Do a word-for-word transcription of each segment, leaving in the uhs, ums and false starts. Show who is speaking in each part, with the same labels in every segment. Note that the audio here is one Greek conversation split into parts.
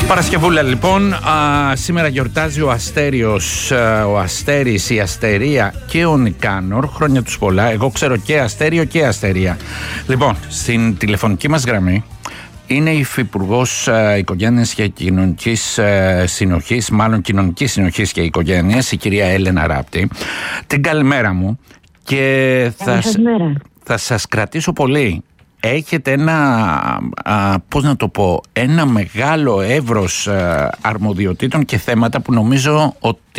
Speaker 1: Παρασκευούλα λοιπόν, α, σήμερα γιορτάζει ο Αστέριος, α, ο Αστέρης, η Αστερία και ο Νικάνορ. Χρόνια τους πολλά. Εγώ ξέρω και Αστέριο και Αστερία. Λοιπόν, στην τηλεφωνική μας γραμμή είναι η Υφυπουργός Οικογένειας και Κοινωνικής Συνοχής, μάλλον Κοινωνικής Συνοχής και Οικογένειας, η κυρία Έλενα Ράπτη. Την καλημέρα μου και θα, θα σας κρατήσω πολύ. Έχετε ένα, α, πώς να το πω, ένα μεγάλο εύρος α, αρμοδιοτήτων και θέματα που νομίζω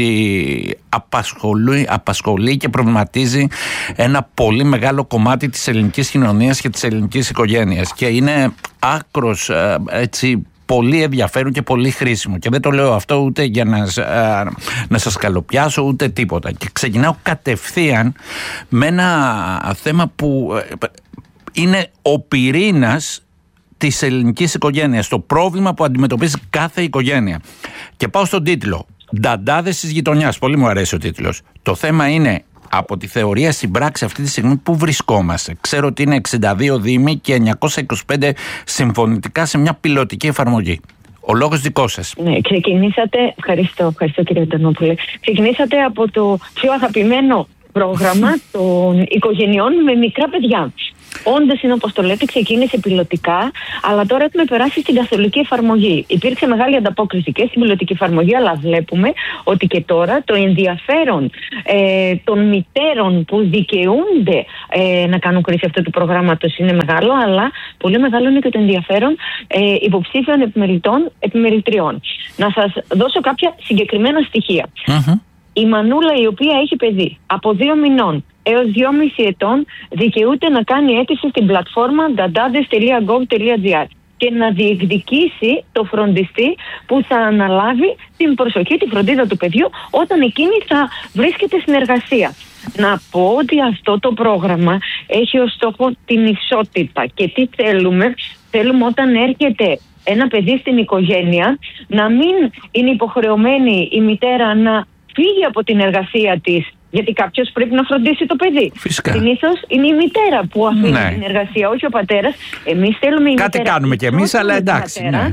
Speaker 1: ότι απασχολεί, απασχολεί και προβληματίζει ένα πολύ μεγάλο κομμάτι της ελληνικής κοινωνίας και της ελληνικής οικογένειας και είναι άκρος α, έτσι πολύ ενδιαφέρον και πολύ χρήσιμο και δεν το λέω αυτό ούτε για να, α, να σας καλοπιάσω ούτε τίποτα και ξεκινάω κατευθείαν με ένα θέμα που είναι ο πυρήνας της ελληνικής οικογένειας, το πρόβλημα που αντιμετωπίζει κάθε οικογένεια. Και πάω στον τίτλο. Νταντάδες της γειτονιάς. Πολύ μου αρέσει ο τίτλος. Το θέμα είναι από τη θεωρία στην πράξη αυτή τη στιγμή που βρισκόμαστε. Ξέρω ότι είναι εξήντα δύο δήμοι και εννιακόσια είκοσι πέντε συμφωνητικά σε μια πιλωτική εφαρμογή. Ο λόγος δικός σας.
Speaker 2: Ναι, ξεκινήσατε. Ευχαριστώ, ευχαριστώ κύριε Αντωνόπουλε. Ξεκινήσατε από το πιο αγαπημένο πρόγραμμα των οικογενειών με μικρά παιδιά. Όντως είναι όπως το λέτε, ξεκίνησε πιλωτικά, αλλά τώρα έχουμε περάσει στην καθολική εφαρμογή. Υπήρξε μεγάλη ανταπόκριση και στην πιλωτική εφαρμογή, αλλά βλέπουμε ότι και τώρα το ενδιαφέρον ε, των μητέρων που δικαιούνται ε, να κάνουν χρήση αυτού του προγράμματος είναι μεγάλο, αλλά πολύ μεγάλο είναι και το ενδιαφέρον ε, υποψήφιων επιμελητών, επιμελητριών. Να σας δώσω κάποια συγκεκριμένα στοιχεία. Mm-hmm. Η Μανούλα, η οποία έχει παιδί από δύο μηνών έως δυόμισι ετών, δικαιούται να κάνει αίτηση στην πλατφόρμα νταντάδες τελεία γκοβ τελεία τζι άρ και να διεκδικήσει το φροντιστή που θα αναλάβει την προσοχή, τη φροντίδα του παιδιού όταν εκείνη θα βρίσκεται στην εργασία. Να πω ότι αυτό το πρόγραμμα έχει ως στόχο την ισότητα. Και τι θέλουμε? Θέλουμε όταν έρχεται ένα παιδί στην οικογένεια να μην είναι υποχρεωμένη η μητέρα να φύγει από την εργασία της, γιατί κάποιος πρέπει να φροντίσει το παιδί. Συνήθως είναι η μητέρα που αφήνει ναι. την εργασία, όχι ο πατέρας. Εμείς θέλουμε η
Speaker 1: Κάτι
Speaker 2: μητέρα.
Speaker 1: Κάτι κάνουμε κι εμείς, αλλά εντάξει. Ναι.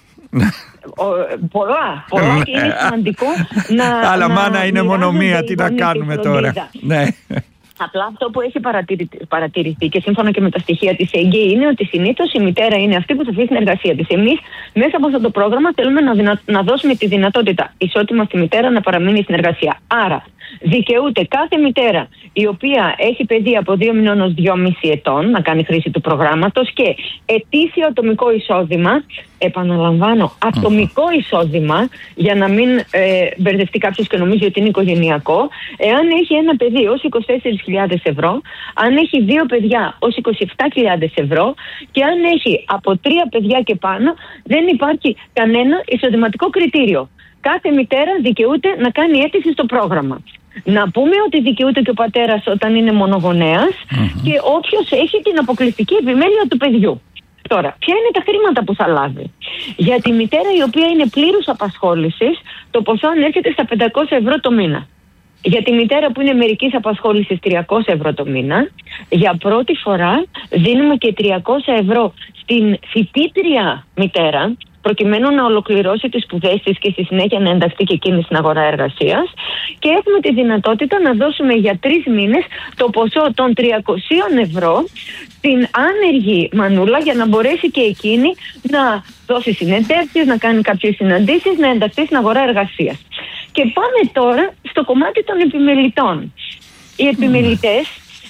Speaker 2: Ο, πολλά, πολλά και είναι σημαντικό να.
Speaker 1: Αλλά
Speaker 2: να
Speaker 1: μάνα είναι μόνο μία, τι να κάνουμε τώρα. Ναι.
Speaker 2: Απλά αυτό που έχει παρατηρηθεί και σύμφωνα και με τα στοιχεία της ΕΓΚΕ είναι ότι συνήθως η μητέρα είναι αυτή που θα φύγει στην εργασία της. Εμείς μέσα από αυτό το πρόγραμμα θέλουμε να, δυνα... να δώσουμε τη δυνατότητα ισότιμα στη μητέρα να παραμείνει στην εργασία. Άρα δικαιούται κάθε μητέρα η οποία έχει παιδί από δύο μηνών ως δυόμισι ετών να κάνει χρήση του προγράμματος και ετήσιο ατομικό εισόδημα, επαναλαμβάνω, ατομικό εισόδημα για να μην ε, μπερδευτεί κάποιος και νομίζει ότι είναι οικογενειακό, εάν έχει ένα παιδί ως είκοσι τέσσερις χιλιάδες ευρώ, αν έχει δύο παιδιά ως είκοσι επτά χιλιάδες ευρώ και αν έχει από τρία παιδιά και πάνω, δεν υπάρχει κανένα εισοδηματικό κριτήριο. Κάθε μητέρα δικαιούται να κάνει αίτηση στο πρόγραμμα. Να πούμε ότι δικαιούται και ο πατέρας όταν είναι μονογονέας mm-hmm. και όποιος έχει την αποκλειστική επιμέλεια του παιδιού. Τώρα, ποια είναι τα χρήματα που θα λάβει? Για τη μητέρα η οποία είναι πλήρους απασχόλησης, το ποσό ανέρχεται στα πεντακόσια ευρώ το μήνα. Για τη μητέρα που είναι μερικής απασχόλησης, τριακόσια ευρώ το μήνα. Για πρώτη φορά δίνουμε και τριακόσια ευρώ στην φοιτήτρια μητέρα, προκειμένου να ολοκληρώσει τις σπουδές της και στη συνέχεια να ενταχθεί και εκείνη στην αγορά εργασίας. Και έχουμε τη δυνατότητα να δώσουμε για τρεις μήνες το ποσό των τριακόσια ευρώ στην άνεργη μανούλα για να μπορέσει και εκείνη να δώσει συνεντεύξεις, να κάνει κάποιες συναντήσεις, να ενταχθεί στην αγορά εργασίας. Και πάμε τώρα στο κομμάτι των επιμελητών. Οι επιμελητές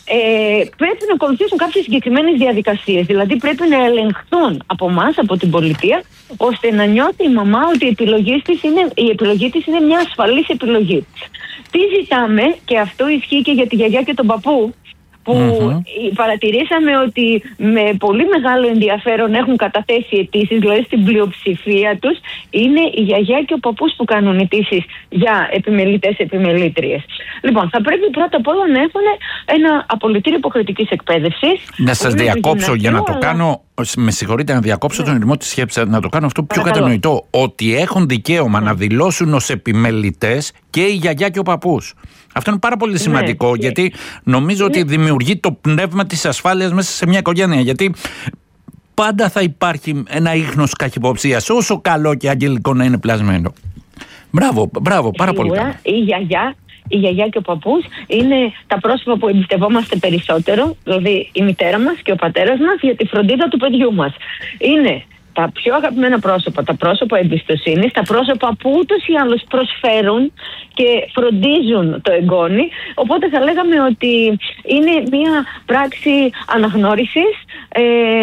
Speaker 2: Ε, πρέπει να ακολουθήσουν κάποιες συγκεκριμένες διαδικασίες. Δηλαδή πρέπει να ελεγχθούν από εμάς, από την πολιτεία, ώστε να νιώθει η μαμά ότι η επιλογή της είναι, η επιλογή της είναι μια ασφαλής επιλογή. Τι ζητάμε, και αυτό ισχύει και για τη γιαγιά και τον παππού, που mm-hmm. παρατηρήσαμε ότι με πολύ μεγάλο ενδιαφέρον έχουν καταθέσει αιτήσεις, δηλαδή στην πλειοψηφία τους είναι η γιαγιά και ο παππούς που κάνουν αιτήσεις για επιμελητές, επιμελήτριες. Λοιπόν, θα πρέπει πρώτα απ' όλα να έχουν ένα απολυτήριο υποχρεωτικής εκπαίδευσης. Να
Speaker 1: σας διακόψω για να το αλλά... κάνω, με συγχωρείτε να διακόψω ναι. τον ρυθμό της σκέψης, να το κάνω αυτό πιο Παρακαλώ. κατανοητό, ότι έχουν δικαίωμα ναι. να δηλώσουν ως επιμελητές και η γιαγιά και ο παππούς. Αυτό είναι πάρα πολύ σημαντικό, ναι, γιατί νομίζω ναι. ότι δημιουργεί το πνεύμα της ασφάλειας μέσα σε μια οικογένεια. Γιατί πάντα θα υπάρχει ένα ίχνος καχυποψίας, όσο καλό και αγγελικό να είναι πλασμένο. Μπράβο, μπράβο, πάρα
Speaker 2: Σίγουρα,
Speaker 1: πολύ καλά.
Speaker 2: Η γιαγιά, η γιαγιά και ο παππούς είναι τα πρόσωπα που εμπιστευόμαστε περισσότερο, δηλαδή η μητέρα μας και ο πατέρας μας, για τη φροντίδα του παιδιού μας. Είναι τα πιο αγαπημένα πρόσωπα, τα πρόσωπα εμπιστοσύνης, τα πρόσωπα που ούτως ή άλλως προσφέρουν και φροντίζουν το εγγόνι. Οπότε θα λέγαμε ότι είναι μια πράξη αναγνώρισης ε,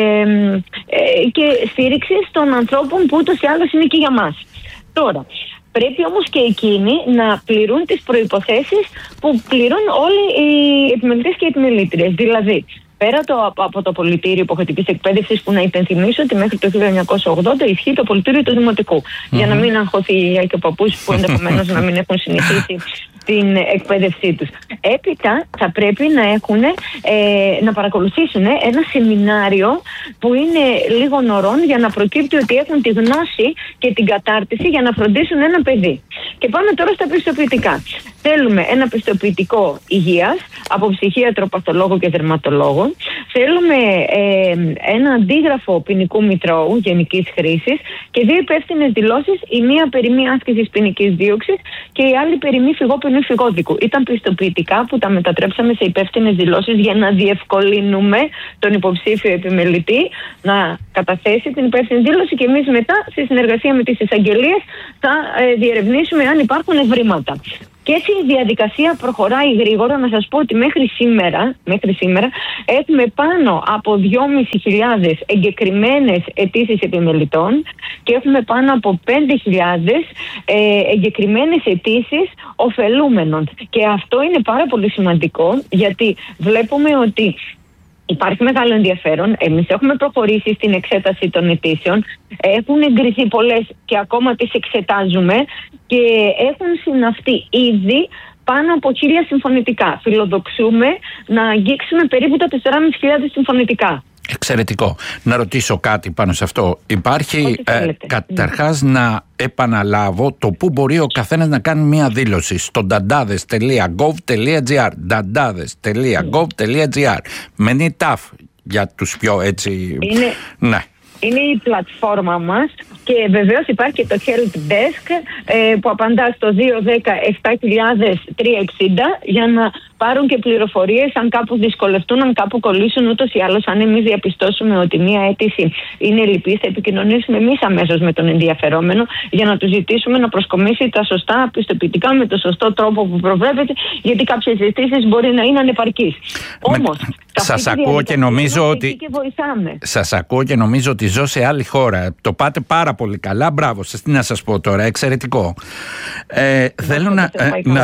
Speaker 2: ε, και στήριξης των ανθρώπων που ούτως ή άλλως είναι και για μας. Τώρα, πρέπει όμως και εκείνοι να πληρούν τις προϋποθέσεις που πληρούν όλοι οι επιμελητές και οι επιμελήτριες. Δηλαδή, πέρα το, από το πολιτήριο υποχρεωτικής εκπαίδευσης, που να υπενθυμίσω ότι μέχρι το χίλια εννιακόσια ογδόντα ισχύει το πολιτήριο του Δημοτικού. Mm-hmm. Για να μην αγχωθεί η γιαγιά και ο παππούς που ενδεχομένως να μην έχουν συνηθίσει την εκπαίδευσή τους. Έπειτα θα πρέπει να έχουν, ε, να παρακολουθήσουν ένα σεμινάριο που είναι λίγων ωρών για να προκύπτει ότι έχουν τη γνώση και την κατάρτιση για να φροντίσουν ένα παιδί. Και πάμε τώρα στα πιστοποιητικά. Θέλουμε ένα πιστοποιητικό υγείας από ψυχίατρο, παθολόγο και δερματολόγο. Θέλουμε ε, ένα αντίγραφο ποινικού μητρώου γενικής χρήσης και δύο υπεύθυνες δηλώσεις, η μία περί μη άσκησης ποινικής δίωξης και η άλλη περί μη φυγόπινου φυγόδικου. Ήταν πιστοποιητικά που τα μετατρέψαμε σε υπεύθυνες δηλώσεις για να διευκολύνουμε τον υποψήφιο επιμελητή να καταθέσει την υπεύθυνη δήλωση και εμείς μετά, σε συνεργασία με τις εισαγγελίες, θα ε, διερευνήσουμε αν υπάρχουν ευρήματα. Και έτσι η διαδικασία προχωράει γρήγορα. Να σας πω ότι μέχρι σήμερα, μέχρι σήμερα έχουμε πάνω από δυόμισι χιλιάδες εγκεκριμένες αιτήσεις επιμελητών και έχουμε πάνω από πέντε χιλιάδες ε, εγκεκριμένες αιτήσεις ωφελούμενων. Και αυτό είναι πάρα πολύ σημαντικό, γιατί βλέπουμε ότι υπάρχει μεγάλο ενδιαφέρον. Εμείς έχουμε προχωρήσει στην εξέταση των αιτήσεων. Έχουν εγκριθεί πολλές και ακόμα τις εξετάζουμε και έχουν συναυθεί ήδη πάνω από χίλια συμφωνητικά. Φιλοδοξούμε να αγγίξουμε περίπου τα τεσσεράμισι χιλιάδες συμφωνητικά.
Speaker 1: Εξαιρετικό. Να ρωτήσω κάτι πάνω σε αυτό. Υπάρχει ε, καταρχάς να επαναλάβω το που μπορεί ο καθένας να κάνει μια δήλωση στο νταντάδες τελεία γκοβ τελεία τζι αρ νταντάδες τελεία γκοβ τελεία τζι αρ με νιτάφ για τους πιο έτσι...
Speaker 2: Είναι...
Speaker 1: Ναι.
Speaker 2: Είναι η πλατφόρμα μας και βεβαίως υπάρχει και το Help Desk ε, που απαντά στο δύο ένα μηδέν επτά χιλιάδες τριακόσια εξήντα για να πάρουν και πληροφορίες αν κάπου δυσκολευτούν, αν κάπου κολλήσουν. Ούτως ή άλλως, αν εμείς διαπιστώσουμε ότι μία αίτηση είναι λυπής, θα επικοινωνήσουμε εμείς αμέσως με τον ενδιαφερόμενο για να του ζητήσουμε να προσκομίσει τα σωστά πιστοποιητικά με το σωστό τρόπο που προβλέπεται, γιατί κάποιες αιτήσεις μπορεί να είναι ανεπαρκείς. Με... Όμως,
Speaker 1: σας ακούω και νομίζω ότι
Speaker 2: και βοηθάμε.
Speaker 1: Σας ακούω και νομίζω ότι ζω σε άλλη χώρα. Το πάτε πάρα πολύ καλά. Μπράβο σας. Τι να σας πω τώρα. Εξαιρετικό. Ε, θέλω να... Ε, να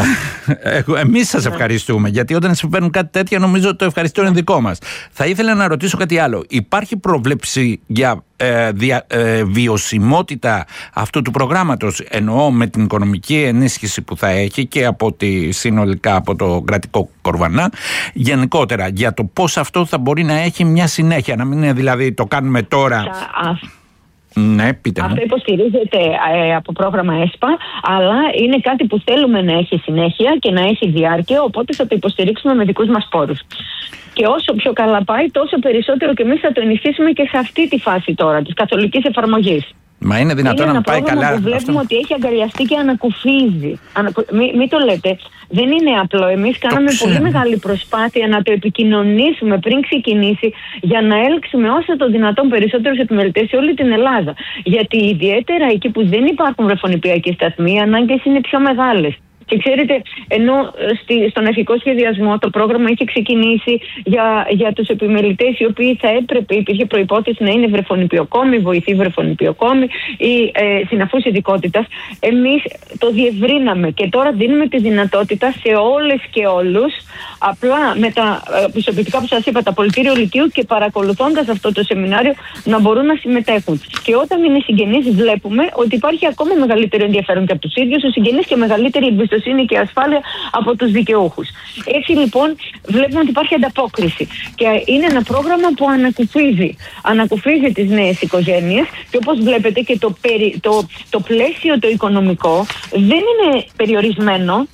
Speaker 1: εμείς σας ευχαριστούμε. Γιατί όταν συμβαίνουν κάτι τέτοια, νομίζω ότι το ευχαριστώ είναι δικό μας. Θα ήθελα να ρωτήσω κάτι άλλο. Υπάρχει πρόβλεψη για ε, δια, ε, βιωσιμότητα αυτού του προγράμματος? Εννοώ με την οικονομική ενίσχυση που θα έχει και από τη, συνολικά από το κρατικό κορβανά. Γενικότερα, για το πώς αυτό θα μπορεί να έχει μια συνέχεια. Να μην είναι δηλαδή το κάνουμε τώρα. Ναι, πείτε μου.
Speaker 2: Αυτό υποστηρίζεται ε, από πρόγραμμα ΕΣΠΑ, αλλά είναι κάτι που θέλουμε να έχει συνέχεια και να έχει διάρκεια, οπότε θα το υποστηρίξουμε με δικούς μας πόρους. Και όσο πιο καλά πάει, τόσο περισσότερο και εμείς θα το ενισχύσουμε και σε αυτή τη φάση τώρα της καθολικής εφαρμογής.
Speaker 1: Μα είναι δυνατόν να πάει καλά?
Speaker 2: Που βλέπουμε αυτό, ότι έχει αγκαλιαστεί και ανακουφίζει. Ανακου... Μην μη το λέτε. Δεν είναι απλό. Εμείς κάναμε πολύ μεγάλη προσπάθεια να το επικοινωνήσουμε πριν ξεκινήσει, για να έλξουμε όσο το δυνατόν περισσότερους επιμελητές σε όλη την Ελλάδα. Γιατί ιδιαίτερα εκεί που δεν υπάρχουν βρεφονιπιακοί σταθμοί, οι ανάγκες είναι πιο μεγάλες. Και ξέρετε, ενώ στη, στον αρχικό σχεδιασμό το πρόγραμμα είχε ξεκινήσει για, για τους επιμελητές οι οποίοι θα έπρεπε, υπήρχε προϋπόθεση να είναι βρεφονιπιοκόμοι, βοηθοί βρεφονιπιοκόμοι ή ε, συναφούς ειδικότητας, εμείς το διευρύναμε και τώρα δίνουμε τη δυνατότητα σε όλες και όλους, απλά με τα ε, πιστοποιητικά που σας είπα, τα πολιτήριο λυκείου, και παρακολουθώντας αυτό το σεμινάριο να μπορούν να συμμετέχουν. Και όταν είναι συγγενείς, βλέπουμε ότι υπάρχει ακόμα μεγαλύτερο ενδιαφέρον και από τους ίδιους τους συγγενείς και μεγαλύτερη εμπιστοσύνη και ασφάλεια από τους δικαιούχους. Έτσι λοιπόν βλέπουμε ότι υπάρχει ανταπόκριση και είναι ένα πρόγραμμα που ανακουφίζει. Ανακουφίζει τις νέες οικογένειες και όπως βλέπετε και το, περι, το, το πλαίσιο το οικονομικό δεν είναι περιορισμένο.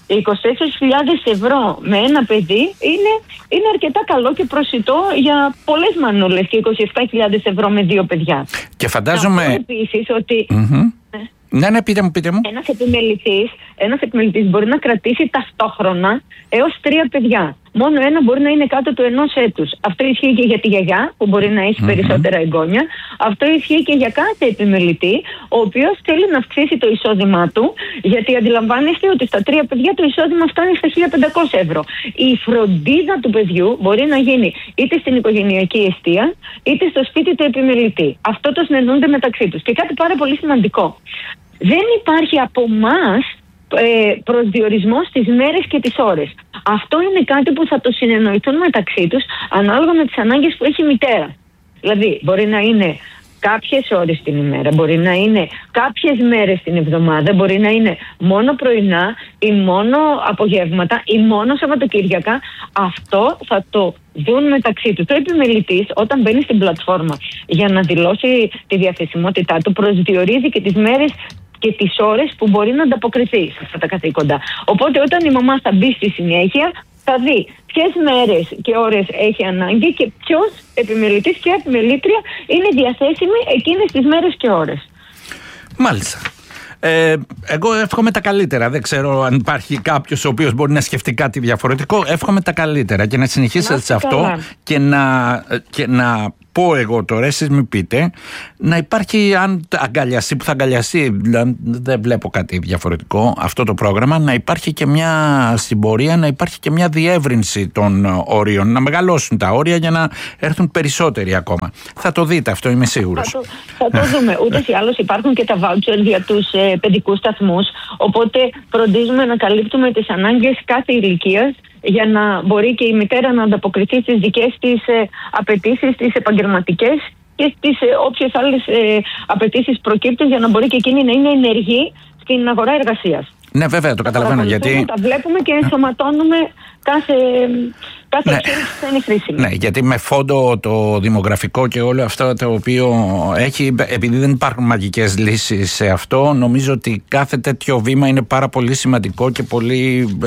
Speaker 2: είκοσι τέσσερις χιλιάδες ευρώ με ένα παιδί είναι, είναι αρκετά καλό και προσιτό για πολλές μανούλες και είκοσι επτά χιλιάδες ευρώ με δύο παιδιά.
Speaker 1: Και φαντάζομαι
Speaker 2: επίσης ότι...
Speaker 1: Mm-hmm. Ναι, ναι, πείτε μου, πείτε μου.
Speaker 2: Ένας επιμελητής, ένας επιμελητής μπορεί να κρατήσει ταυτόχρονα έως τρία παιδιά. Μόνο ένα μπορεί να είναι κάτω του ενός έτους. Αυτό ισχύει και για τη γιαγιά, που μπορεί να έχει mm-hmm. περισσότερα εγγόνια. Αυτό ισχύει και για κάθε επιμελητή, ο οποίος θέλει να αυξήσει το εισόδημά του, γιατί αντιλαμβάνεστε ότι στα τρία παιδιά το εισόδημα φτάνει στα χίλια πεντακόσια ευρώ. Η φροντίδα του παιδιού μπορεί να γίνει είτε στην οικογενειακή εστία, είτε στο σπίτι του επιμελητή. Αυτό το συνεννοούνται μεταξύ τους. Και κάτι πάρα πολύ σημαντικό. Δεν υπάρχει από εμάς ε, προσδιορισμός στις μέρες και τις ώρες. Αυτό είναι κάτι που θα το συνεννοηθούν μεταξύ τους ανάλογα με τις ανάγκες που έχει η μητέρα. Δηλαδή μπορεί να είναι κάποιες ώρες την ημέρα, μπορεί να είναι κάποιες μέρες την εβδομάδα, μπορεί να είναι μόνο πρωινά ή μόνο απογεύματα ή μόνο Σαββατοκύριακα. Αυτό θα το δουν μεταξύ τους. Το επιμελητής όταν μπαίνει στην πλατφόρμα για να δηλώσει τη διαθεσιμότητά του προσδιορίζει και τις μέρες και τις ώρες που μπορεί να ανταποκριθεί σε αυτά τα καθήκοντα. Οπότε όταν η μαμά θα μπει στη συνέχεια θα δει ποιες μέρες και ώρες έχει ανάγκη και ποιος επιμελητής, ποια επιμελήτρια είναι διαθέσιμη εκείνες τις μέρες και ώρες.
Speaker 1: Μάλιστα. Ε, εγώ εύχομαι τα καλύτερα. Δεν ξέρω αν υπάρχει κάποιος ο οποίος μπορεί να σκεφτεί κάτι διαφορετικό. Εύχομαι τα καλύτερα και να συνεχίσετε σε αυτό και να, και να πω εγώ τώρα, εσείς μην πείτε, να υπάρχει, αν αγκαλιαστεί που θα αγκαλιαστεί, δεν βλέπω κάτι διαφορετικό αυτό το πρόγραμμα, να υπάρχει και μια στην πορεία, να υπάρχει και μια διεύρυνση των όριων, να μεγαλώσουν τα όρια για να έρθουν περισσότεροι ακόμα. Θα το δείτε αυτό, είμαι σίγουρος.
Speaker 2: Θα το, θα το δούμε. Ούτως ή άλλως υπάρχουν και τα voucher για τους ε, παιδικούς σταθμούς, οπότε φροντίζουμε να καλύπτουμε τις ανάγκες κάθε ηλικίας, για να μπορεί και η μητέρα να ανταποκριθεί στις δικές της ε, απαιτήσεις, τις επαγγελματικές και στις ε, όποιες άλλες ε, απαιτήσεις προκύπτουν, για να μπορεί και εκείνη να είναι ενεργή στην αγορά εργασίας.
Speaker 1: Ναι, βέβαια, το καταλαβαίνω. Γιατί
Speaker 2: τα βλέπουμε και ενσωματώνουμε κάθε, κάθε ναι. εξέλιξη που θα είναι χρήσιμη.
Speaker 1: Ναι, γιατί με φόντο το δημογραφικό και όλο αυτό το οποίο έχει, επειδή δεν υπάρχουν μαγικές λύσεις σε αυτό, νομίζω ότι κάθε τέτοιο βήμα είναι πάρα πολύ σημαντικό και πολύ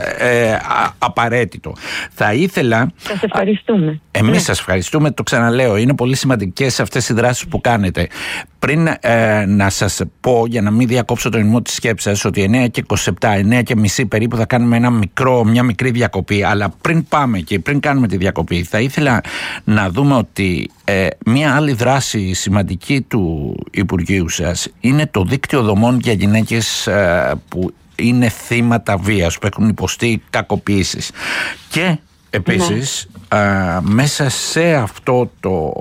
Speaker 1: ε, α, απαραίτητο. Θα ήθελα...
Speaker 2: Σας ευχαριστούμε.
Speaker 1: Εμείς
Speaker 2: ναι.
Speaker 1: σας ευχαριστούμε, το ξαναλέω, είναι πολύ σημαντικές αυτές οι δράσεις που κάνετε. Πριν ε, να σας πω, για να μην διακόψω το ρυθμό της σκέψης σας, ότι εννιά και είκοσι επτά, εννιά και μισή περίπου θα κάνουμε ένα μικρό, μια μικρή διακοπή, αλλά πριν πάμε και πριν κάνουμε τη διακοπή, θα ήθελα να δούμε ότι ε, μια άλλη δράση σημαντική του Υπουργείου σας είναι το δίκτυο δομών για γυναίκες ε, που είναι θύματα βίας, που έχουν υποστεί κακοποίησεις. Και επίσης, ναι. α, μέσα σε αυτό το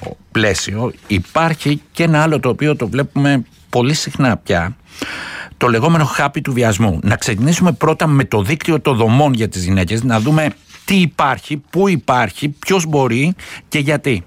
Speaker 1: πλαίσιο υπάρχει και ένα άλλο το οποίο το βλέπουμε πολύ συχνά πια, το λεγόμενο χάπι του βιασμού. Να ξεκινήσουμε πρώτα με το δίκτυο των δομών για τις γυναίκες, να δούμε τι υπάρχει, πού υπάρχει, ποιος μπορεί και γιατί.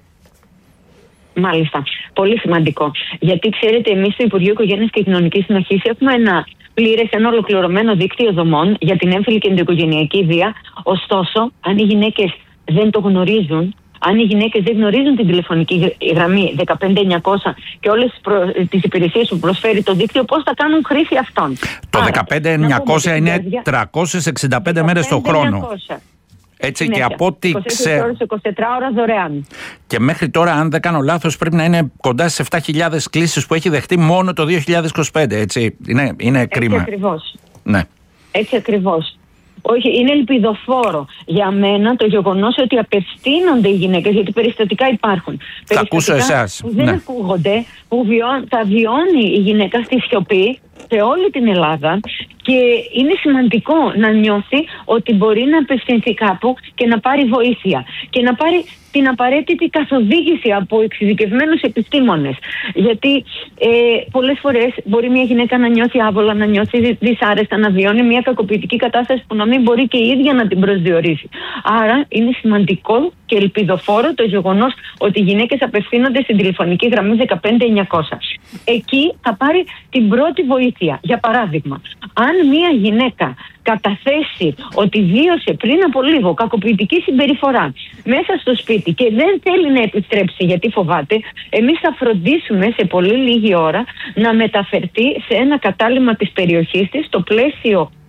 Speaker 2: Μάλιστα. Πολύ σημαντικό. Γιατί ξέρετε, εμείς στο Υπουργείο Οικογένειας και Κοινωνικής Συνοχής έχουμε ένα πλήρες, ένα ολοκληρωμένο δίκτυο δομών για την έμφυλη και την οικογενειακή βία. Ωστόσο, αν οι γυναίκες δεν το γνωρίζουν, αν οι γυναίκες δεν γνωρίζουν την τηλεφωνική γραμμή δεκαπέντε εννιακόσια και όλες τις, προ... τις υπηρεσίες που προσφέρει το δίκτυο, πώς θα κάνουν χρήση αυτών.
Speaker 1: Το δεκαπέντε εννιακόσια είναι τριακόσιες εξήντα πέντε μέρες το χρόνο. Έτσι, και από ό,τι ξέρω.
Speaker 2: είκοσι τέσσερις ώρες δωρεάν.
Speaker 1: Και μέχρι τώρα, αν δεν κάνω λάθος, πρέπει να είναι κοντά στις επτά χιλιάδες κλήσεις που έχει δεχτεί μόνο το δύο χιλιάδες είκοσι πέντε. Έτσι, είναι, είναι κρίμα.
Speaker 2: Έτσι ακριβώς.
Speaker 1: Ναι.
Speaker 2: Έτσι ακριβώς. Όχι, είναι ελπιδοφόρο για μένα το γεγονός ότι απευθύνονται οι γυναίκες, γιατί περιστατικά υπάρχουν.
Speaker 1: Θα ακούσω εσάς.
Speaker 2: Που δεν
Speaker 1: ναι.
Speaker 2: ακούγονται, που βιώ, τα βιώνει η γυναίκα στη σιωπή σε όλη την Ελλάδα, και είναι σημαντικό να νιώθει ότι μπορεί να απευθυνθεί κάπου και να πάρει βοήθεια και να πάρει την απαραίτητη καθοδήγηση από εξειδικευμένους επιστήμονες. Γιατί ε, πολλές φορές μπορεί μια γυναίκα να νιώθει άβολα, να νιώθει δυσάρεστα, να βιώνει μια κακοποιητική κατάσταση που να μην μπορεί και η ίδια να την προσδιορίσει. Άρα είναι σημαντικό και ελπιδοφόρο το γεγονός ότι οι γυναίκες απευθύνονται στην τηλεφωνική γραμμή δεκαπέντε εννιακόσια. Εκεί θα πάρει την πρώτη βοήθεια. Για παράδειγμα, αν μια γυναίκα καταθέσει ότι βίωσε πριν από λίγο κακοποιητική συμπεριφορά μέσα στο σπίτι και δεν θέλει να επιστρέψει γιατί φοβάται, εμείς θα φροντίσουμε σε πολύ λίγη ώρα να μεταφερθεί σε ένα κατάλημα της περιοχής της, στο πλαίσιο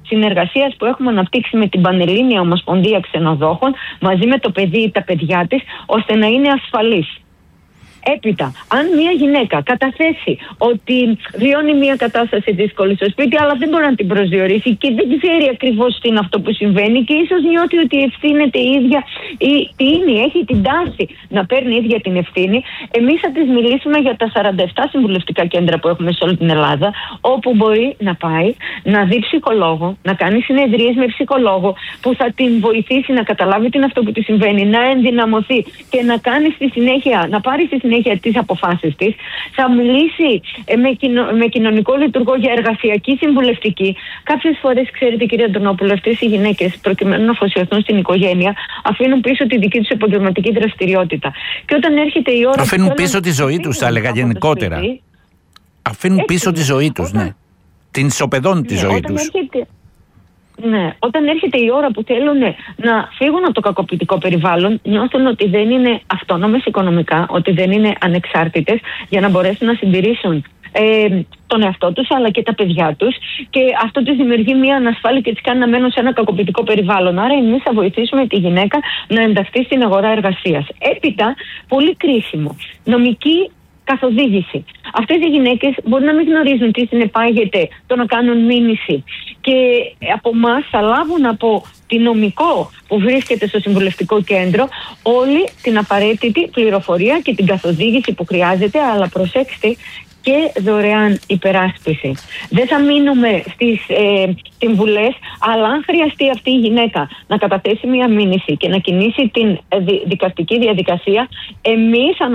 Speaker 2: συνεργασίας που έχουμε αναπτύξει με την Πανελλήνια Ομοσπονδία Ξενοδόχων μαζί με το παιδί ή τα παιδιά της, ώστε να είναι ασφαλής. Έπειτα, αν μια γυναίκα καταθέσει ότι βιώνει μια κατάσταση δύσκολη στο σπίτι, αλλά δεν μπορεί να την προσδιορίσει και δεν ξέρει ακριβώς τι είναι αυτό που συμβαίνει και ίσως νιώθει ότι ευθύνεται η ίδια ή τι είναι, έχει την τάση να παίρνει η ίδια την ευθύνη, εμείς θα της μιλήσουμε για τα σαράντα επτά συμβουλευτικά κέντρα που έχουμε σε όλη την Ελλάδα, όπου μπορεί να πάει να δει ψυχολόγο, να κάνει συνεδρίες με ψυχολόγο που θα την βοηθήσει να καταλάβει τι είναι αυτό που τη συμβαίνει, να ενδυναμωθεί και να κάνει στη συνέχεια, να πάρει στη συνέχεια για τις αποφάσεις της. Θα μιλήσει με, κοινο, με κοινωνικό λειτουργό για εργασιακή συμβουλευτική. Κάποιες φορές, ξέρετε κυρία Αντωνόπουλο, αυτές οι γυναίκες προκειμένου να αφοσιωθούν στην οικογένεια αφήνουν πίσω τη δική τους επαγγελματική δραστηριότητα. Και όταν έρχεται η ώρα...
Speaker 1: Αφήνουν πίσω τη ζωή τους, θα έλεγα γενικότερα. Σπίτι, αφήνουν έτσι, πίσω τη ζωή τους, όταν... ναι. Την ισοπεδώνουν ναι, τη ζωή τους. Έρχεται... Ναι, όταν έρχεται η ώρα που θέλουν να φύγουν από το κακοποιητικό περιβάλλον, νιώθουν ότι δεν είναι αυτόνομες οικονομικά, ότι δεν είναι ανεξάρτητες για να μπορέσουν να συντηρήσουν ε, τον εαυτό τους αλλά και τα παιδιά τους, και αυτό τους δημιουργεί μια ανασφάλεια και τις κάνει να μένουν σε ένα κακοποιητικό περιβάλλον. Άρα εμείς θα βοηθήσουμε τη γυναίκα να ενταχθεί στην αγορά εργασίας. Έπειτα, πολύ κρίσιμο, νομική καθοδήγηση. Αυτές οι γυναίκες μπορεί να μην γνωρίζουν τι συνεπάγεται το να κάνουν μήνυση και από εμάς θα λάβουν από τη νομικό που βρίσκεται στο συμβουλευτικό κέντρο όλη την απαραίτητη πληροφορία και την καθοδήγηση που χρειάζεται, αλλά προσέξτε, και δωρεάν υπεράσπιση. Δεν θα μείνουμε στις ε, συμβουλές, αλλά αν χρειαστεί αυτή η γυναίκα να καταθέσει μια μήνυση και να κινήσει την ε, δικαστική διαδικασία, εμείς